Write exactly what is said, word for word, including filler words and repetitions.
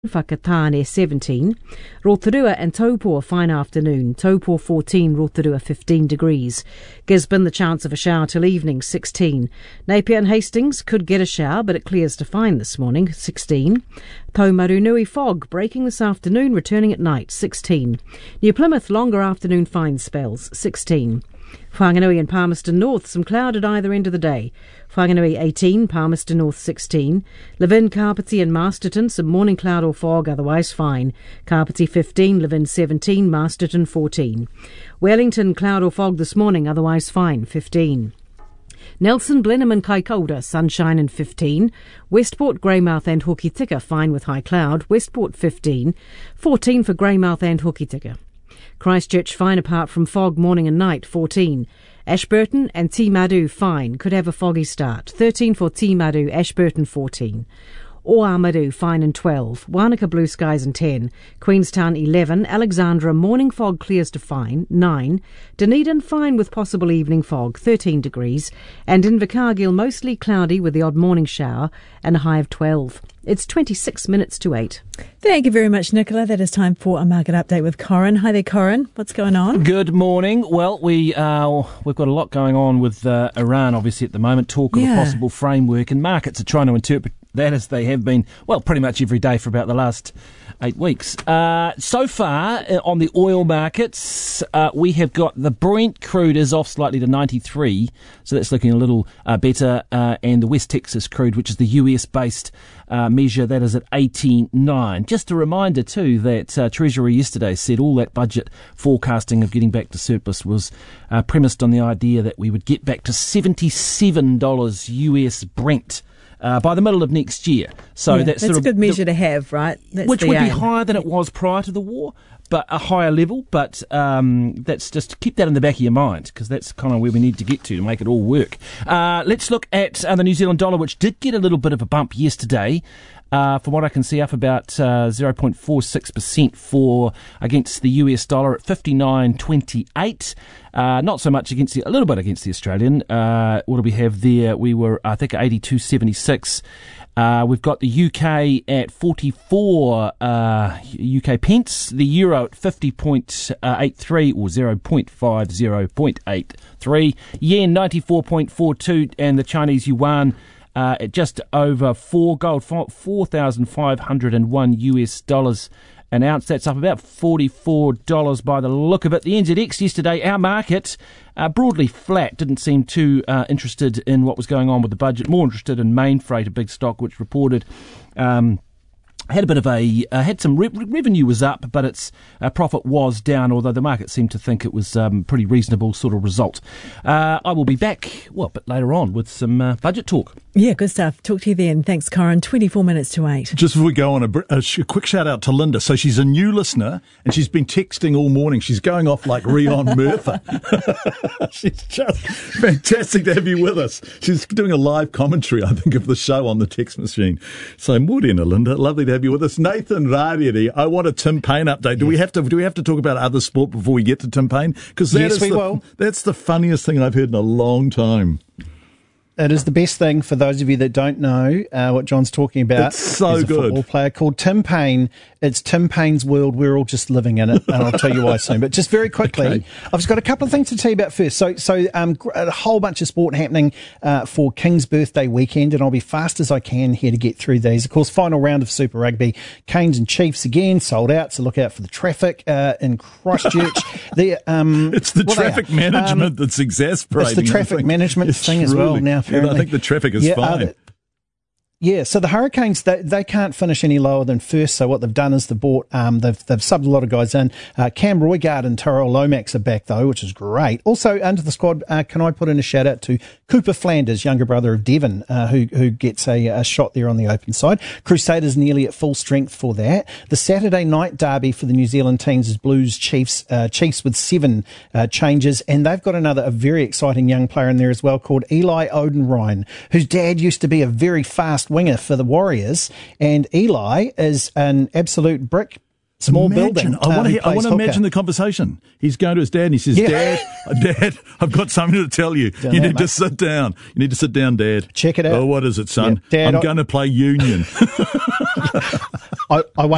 Whakatane seventeen, Rotorua and Taupō a fine afternoon, Taupō fourteen, Rotorua fifteen degrees, Gisborne the chance of a shower till evening sixteen, Napier and Hastings could get a shower but it clears to fine this morning sixteen, Taumarunui fog breaking this afternoon returning at night sixteen, New Plymouth longer afternoon fine spells sixteen, Whanganui and Palmerston North some cloud at either end of the day, Whanganui eighteen, Palmerston North sixteen, Levin, Carpety and Masterton some morning cloud or fog otherwise fine, Carpety fifteen, Levin seventeen, Masterton fourteen, Wellington cloud or fog this morning otherwise fine fifteen, Nelson, Blenheim and Kaikoura sunshine and fifteen, Westport, Greymouth and Hokitika fine with high cloud, Westport fifteen, fourteen for Greymouth and Hokitika, Christchurch fine apart from fog morning and night fourteen, Ashburton and Timaru fine could have a foggy start thirteen for Timaru, Ashburton fourteen, Oamaru fine and twelve, Wanaka blue skies and ten, Queenstown eleven, Alexandra morning fog clears to fine nine, Dunedin fine with possible evening fog thirteen degrees, and Invercargill mostly cloudy with the odd morning shower and a high of twelve. It's twenty-six minutes to eight. Thank you very much, Nicola. That is time for a market update with Corin. Hi there, Corin. What's going on? Good morning. Well, we, uh, we've got a lot going on with uh, Iran, obviously, at the moment. Talk of Yeah. a possible framework, and markets are trying to interpret that as they have been, well, pretty much every day for about the last eight weeks. Uh, so far, uh, on the oil markets, uh, we have got the Brent crude is off slightly to ninety-three, so that's looking a little uh, better, uh, and the West Texas crude, which is the U S-based uh, measure, that is at eighty-nine. Just a reminder, too, that uh, Treasury yesterday said all that budget forecasting of getting back to surplus was uh, premised on the idea that we would get back to seventy-seven dollars U S Brent Uh, by the middle of next year. So Yeah, that's, that's sort a of good measure the, to have, right? That's which the would be aim. higher than it was prior to the war, but a higher level. But um, that's just keep that in the back of your mind, because that's kind of where we need to get to to make it all work. Uh, let's look at uh, the New Zealand dollar, which did get a little bit of a bump yesterday. Uh, from what I can see, up about uh, zero point four six percent for against the U S dollar at fifty-nine twenty-eight. Uh, not so much against the, a little bit against the Australian. Uh, what do we have there? We were, I think, at eighty-two seventy-six. Uh, we've got the U K at forty-four uh, U K pence, the euro at fifty point eight three or zero point five zero point eight three, yen ninety-four point four two, and the Chinese yuan Uh, at just over four, gold four thousand five hundred one U S dollars an ounce. That's up about forty-four dollars by the look of it. The N Z X yesterday, our market, uh, broadly flat, didn't seem too uh, interested in what was going on with the budget, more interested in Mainfreight, a big stock which reported um, had a bit of a, uh, had some re- revenue was up, but its uh, profit was down, although the market seemed to think it was um, pretty reasonable sort of result. Uh, I will be back, well, a bit later on with some uh, budget talk. Yeah, good stuff. Talk to you then. Thanks, Corin. twenty-four minutes to eight. Just before we go on, a, br- a, sh- a quick shout out to Linda. So she's a new listener and she's been texting all morning. She's going off like Rion Murtha. She's just fantastic to have you with us. She's doing a live commentary, I think, of the show on the text machine. So morena, Linda. Lovely to have you with us. Nathan Rariri, I want a Tim Payne update. Do yes. we have to do we have to talk about other sport before we get to Tim Payne? Because that yes, is we the, will. That's the funniest thing I've heard in a long time. It is the best thing for those of you that don't know uh, what John's talking about. It's so He's a good. football player called Tim Payne. It's Tim Payne's world. We're all just living in it, and I'll tell you why soon. But just very quickly, okay. I've just got a couple of things to tell you about first. So, so um, a whole bunch of sport happening uh, for King's birthday weekend, and I'll be fast as I can here to get through these. Of course, final round of Super Rugby, Canes and Chiefs again sold out. So look out for the traffic uh, in Christchurch. the, um, it's the well, traffic management um, that's exasperating. It's the traffic management it's thing as well now. Apparently. Yeah, I think the traffic is yeah, fine. Uh, Yeah, so the Hurricanes, they, they can't finish any lower than first, so what they've done is they've bought, um, they've, they've subbed a lot of guys in. Uh, Cam Roigard and Tyrell Lomax are back, though, which is great. Also, under the squad, uh, can I put in a shout out to Cooper Flanders, younger brother of Devon, uh, who, who gets a, a shot there on the open side. Crusaders nearly at full strength for that. The Saturday night derby for the New Zealand teams is Blues Chiefs, uh, Chiefs with seven, uh, changes, and they've got another, a very exciting young player in there as well called Eli Odenrine, whose dad used to be a very fast winger for the Warriors. And Eli is an absolute brick. Small imagine, building. I want to. Uh, I want to imagine the conversation. He's going to his dad and he says, yeah. "Dad, Dad, I've got something to tell you. Done you that, need to mate. sit down. You need to sit down, Dad. Check it out. Oh, what is it, son? Yeah. Dad, I'm I- going to play Union." I, I